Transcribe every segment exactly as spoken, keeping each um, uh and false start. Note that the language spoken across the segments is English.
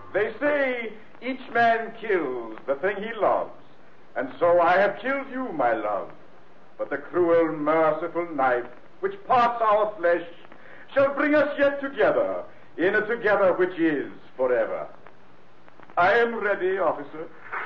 They say each man kills the thing he loves, and so I have killed you, my love. But the cruel, merciful knife which parts our flesh shall bring us yet together, in a together which is forever. I am ready, officer.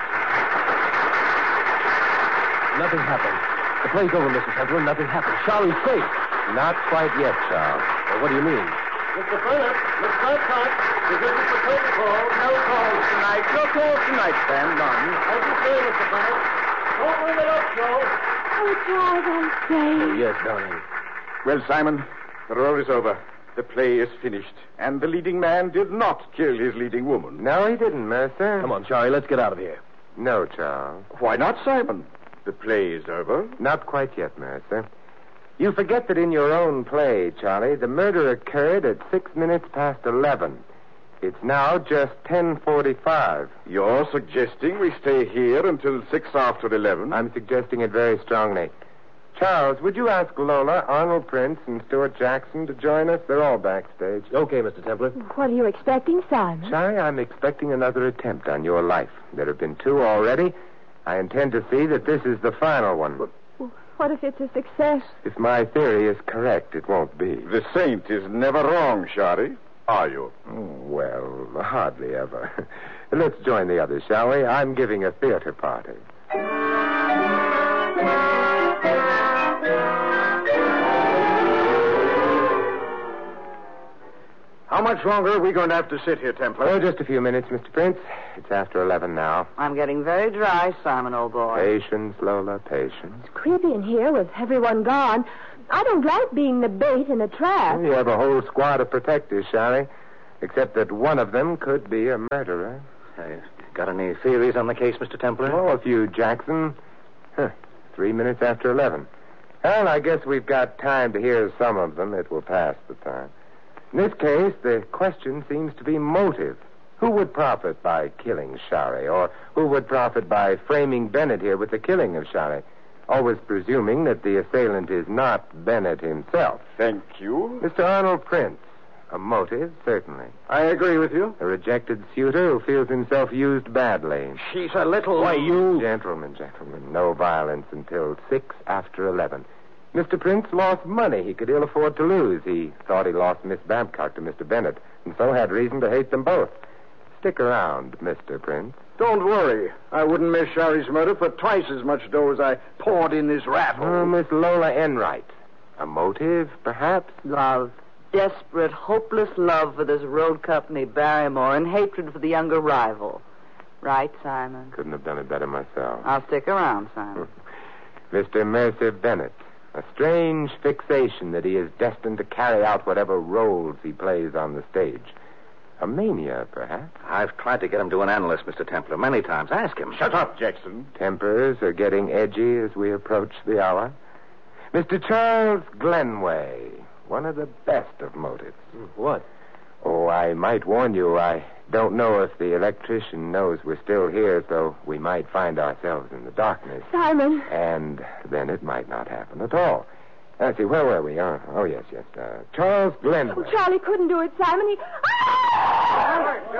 Nothing happened. The play's over, Mister Templar. Nothing happened. Charlie's safe. Not quite yet, Charles. Well, what do you mean? Mister Bennett, Miss Babcock, this is the protocol. No calls tonight. No calls tonight, Sam. None. As you say, Mister Bennett. Don't bring it up, Joe. Oh, Charles, I'm safe. Oh, yes, darling. Well, Simon, the role is over. The play is finished, and the leading man did not kill his leading woman. No, he didn't, Mercer. Come on, Charlie, let's get out of here. No, Charles. Why not, Simon? The play is over. Not quite yet, Mercer. You forget that in your own play, Charlie, the murder occurred at six minutes past eleven. It's now just ten forty-five. You're suggesting we stay here until six after eleven? I'm suggesting it very strongly. Charles, would you ask Lola, Arnold Prince, and Stuart Jackson to join us? They're all backstage. Okay, Mister Templar. What are you expecting, Simon? Charlie, I'm expecting another attempt on your life. There have been two already. I intend to see that this is the final one. What if it's a success? If my theory is correct, it won't be. The saint is never wrong, Shari. Are you? Well, hardly ever. Let's join the others, shall we? I'm giving a theater party. How much longer are we going to have to sit here, Templar? Oh, just a few minutes, Mister Prince. It's after eleven now. I'm getting very dry, Simon, old boy. Patience, Lola, patience. It's creepy in here with everyone gone. I don't like being the bait in a trap. You have a whole squad of protectors, Shari. Except that one of them could be a murderer. Hey, got any theories on the case, Mister Templar? Oh, a few, Jackson. Huh. Three minutes after eleven. Well, I guess we've got time to hear some of them. It will pass the time. In this case, the question seems to be motive. Who would profit by killing Shari? Or who would profit by framing Bennett here with the killing of Shari? Always presuming that the assailant is not Bennett himself. Thank you. Mister Arnold Prince. A motive, certainly. I agree with you. A rejected suitor who feels himself used badly. She's a little... Why, you... Gentlemen, gentlemen, no violence until six after eleven. Mister Prince lost money he could ill afford to lose. He thought he lost Miss Babcock to Mister Bennett, and so had reason to hate them both. Stick around, Mister Prince. Don't worry. I wouldn't miss Shari's murder for twice as much dough as I poured in this rat hole. Oh, Miss Lola Enright. A motive, perhaps? Love. Desperate, hopeless love for this road company, Barrymore, and hatred for the younger rival. Right, Simon? Couldn't have done it better myself. I'll stick around, Simon. Mister Mercer Bennett. A strange fixation that he is destined to carry out whatever roles he plays on the stage. A mania, perhaps? I've tried to get him to an analyst, Mister Templar, many times. Ask him. Shut up, Jackson. Tempers are getting edgy as we approach the hour. Mister Charles Glenway, one of the best of motives. What? Oh, I might warn you, I don't know if the electrician knows we're still here, so we might find ourselves in the darkness. Simon. And then it might not happen at all. Let's see, where were we? Oh, oh yes, yes. Uh, Charles Glenway. Oh, Charlie couldn't do it, Simon. He... All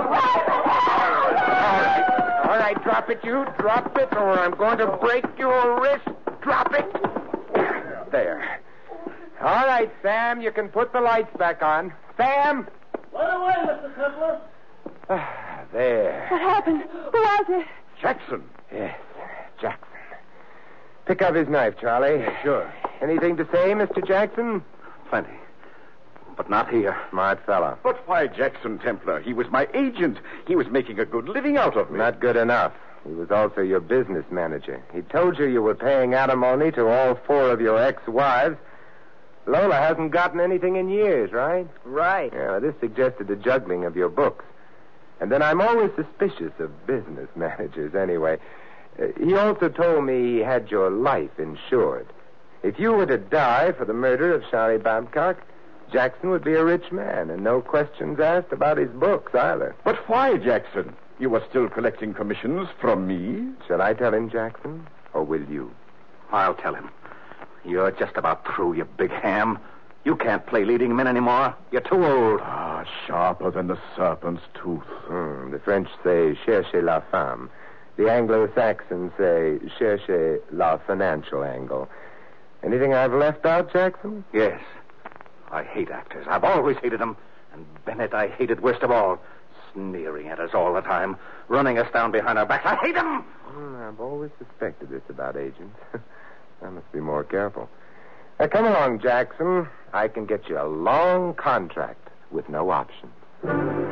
right, all right, drop it, you. Drop it, or I'm going to break your wrist. Drop it. There. All right, Sam, you can put the lights back on. Sam! Right away, Mister Templar. Ah, there. What happened? Who was it? Jackson. Yes, Jackson. Pick up his knife, Charlie. Yeah, sure. Anything to say, Mister Jackson? Plenty. But not here. Smart fella. But why Jackson, Templar? He was my agent. He was making a good living out of me. Not good enough. He was also your business manager. He told you you were paying alimony to all four of your ex-wives. Lola hasn't gotten anything in years, right? Right. Yeah, this suggested the juggling of your books. And then I'm always suspicious of business managers anyway. Uh, he also told me he had your life insured. If you were to die for the murder of Shari Babcock, Jackson would be a rich man, and no questions asked about his books either. But why, Jackson? You were still collecting commissions from me? Shall I tell him, Jackson, or will you? I'll tell him. You're just about through, you big ham. You can't play leading men anymore. You're too old. Ah, are sharper than the serpent's tooth. Hmm, the French say cherchez la femme. The Anglo-Saxons say cherchez la financial angle. Anything I've left out, Jackson? Yes. I hate actors. I've always hated them. And Bennett I hated worst of all. Sneering at us all the time. Running us down behind our backs. I hate them! Mm, I've always suspected this about agents. I must be more careful. Now, come along, Jackson. I can get you a long contract with no options.